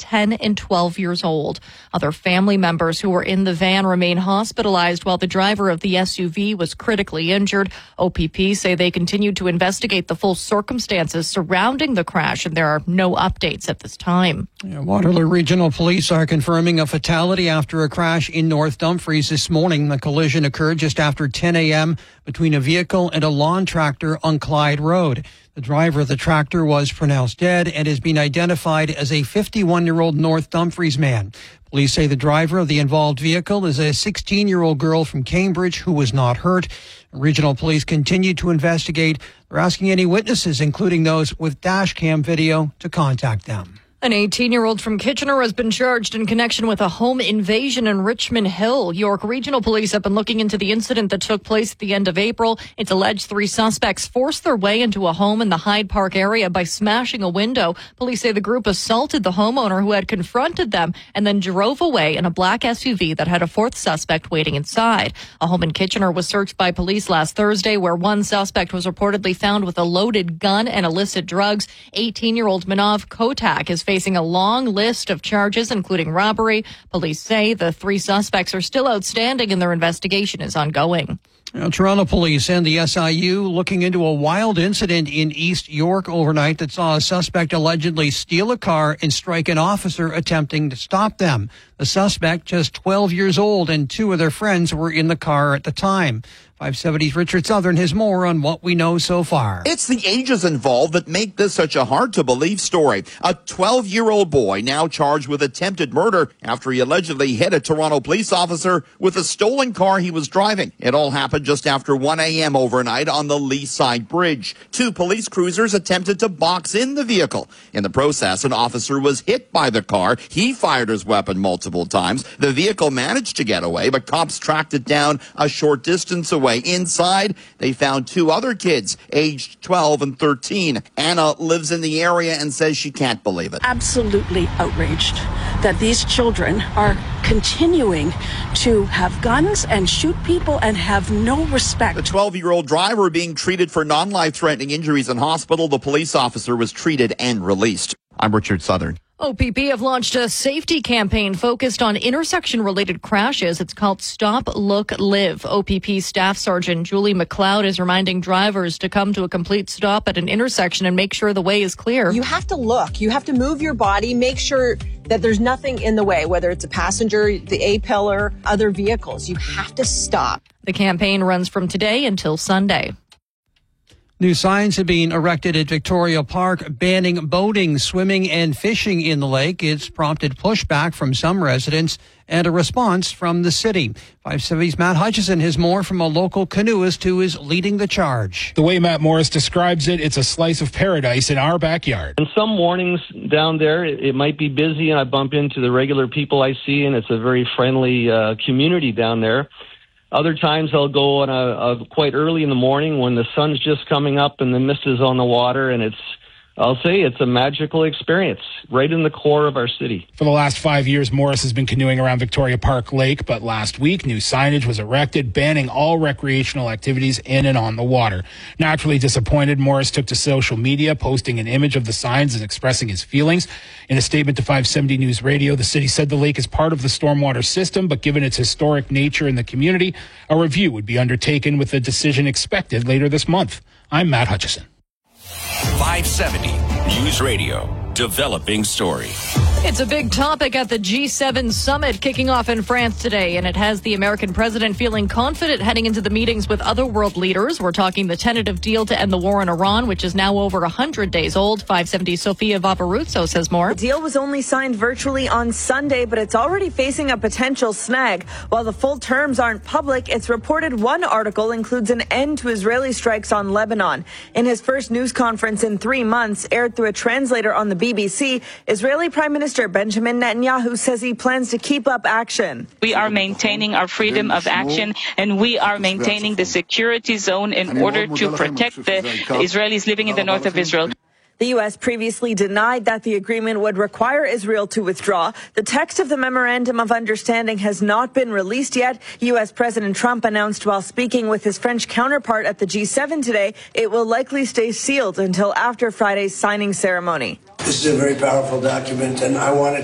10 and 12 years old. Other family members who were in the van remain hospitalized while the driver of the SUV was critically injured. OPP say they continued to investigate the full circumstances surrounding the crash, and there are no updates at this time. Waterloo Regional Police are confirming a fatality after a crash in North Dumfries this morning. The collision occurred just after 10 a.m. between a vehicle and a lawn tractor on Clyde Road. The driver of the tractor was pronounced dead and has been identified as a 51-year-old North Dumfries man. Police say the driver of the involved vehicle is a 16-year-old girl from Cambridge who was not hurt. Regional Police continue to investigate. They're asking any witnesses, including those with dash cam video, to contact them. An 18-year-old from Kitchener has been charged in connection with a home invasion in Richmond Hill. York Regional Police have been looking into the incident that took place at the end of April. It's alleged 3 suspects forced their way into a home in the Hyde Park area by smashing a window. Police say the group assaulted the homeowner who had confronted them and then drove away in a black SUV that had a 4th suspect waiting inside. A home in Kitchener was searched by police last Thursday, where one suspect was reportedly found with a loaded gun and illicit drugs. 18-year-old Manav Kotak is facing a long list of charges, including robbery. Police say the 3 suspects are still outstanding and their investigation is ongoing. Toronto Police and the SIU looking into a wild incident in East York overnight that saw a suspect allegedly steal a car and strike an officer attempting to stop them. The suspect, just 12 years old, and 2 of their friends were in the car at the time. 570's Richard Southern has more on what we know so far. It's the ages involved that make this such a hard-to-believe story. A 12-year-old boy now charged with attempted murder after he allegedly hit a Toronto police officer with a stolen car he was driving. It all happened just after 1 a.m. overnight on the Lee Side Bridge. 2 police cruisers attempted to box in the vehicle. In the process, an officer was hit by the car. He fired his weapon multiple times. The vehicle managed to get away, but cops tracked it down a short distance away. Inside, they found 2 other kids, aged 12 and 13. Anna lives in the area and says she can't believe it. Absolutely outraged that these children are continuing to have guns and shoot people and have no respect. The 12-year-old driver being treated for non-life-threatening injuries in hospital. The police officer was treated and released. I'm Richard Southern. OPP have launched a safety campaign focused on intersection-related crashes. It's called Stop, Look, Live. OPP Staff Sergeant Julie McLeod is reminding drivers to come to a complete stop at an intersection and make sure the way is clear. You have to look. You have to move your body, make sure that there's nothing in the way, whether it's a passenger, the A-pillar, other vehicles. You have to stop. The campaign runs from today until Sunday. New signs have been erected at Victoria Park banning boating, swimming, and fishing in the lake. It's prompted pushback from some residents and a response from the city. 570's Matt Hutchison has more from a local canoeist who is leading the charge. The way Matt Morris describes it, it's a slice of paradise in our backyard. And some mornings down there, it might be busy, and I bump into the regular people I see, and it's a very friendly community down there. Other times I'll go on a quite early in the morning when the sun's just coming up and the mist is on the water, and I'll say it's a magical experience right in the core of our city. For the last 5 years, Morris has been canoeing around Victoria Park Lake, but last week, new signage was erected banning all recreational activities in and on the water. Naturally disappointed, Morris took to social media, posting an image of the signs and expressing his feelings. In a statement to 570 News Radio, the city said the lake is part of the stormwater system, but given its historic nature in the community, a review would be undertaken with a decision expected later this month. I'm Matt Hutchison. 570 News Radio, developing story. It's a big topic at the G7 summit kicking off in France today, and it has the American president feeling confident heading into the meetings with other world leaders. We're talking the tentative deal to end the war in Iran, which is now over 100 days old. 570 Sofia Vavaruzzo says more. The deal was only signed virtually on Sunday, but it's already facing a potential snag. While the full terms aren't public, it's reported one article includes an end to Israeli strikes on Lebanon. In his first news conference in 3 months, aired through a translator on the BBC, Israeli Prime Minister Benjamin Netanyahu says he plans to keep up action. We are maintaining our freedom of action, and we are maintaining the security zone in order to protect the Israelis living in the north of Israel. The U.S. previously denied that the agreement would require Israel to withdraw. The text of the Memorandum of Understanding has not been released yet. U.S. President Trump announced while speaking with his French counterpart at the G7 today, it will likely stay sealed until after Friday's signing ceremony. This is a very powerful document, and I wanted